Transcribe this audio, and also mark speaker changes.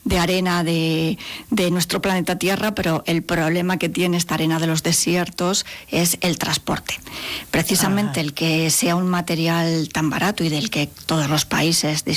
Speaker 1: arena de nuestro planeta Tierra, pero el problema que tiene esta arena de los desiertos es el transporte. Precisamente el que sea un material tan barato y del que todos los países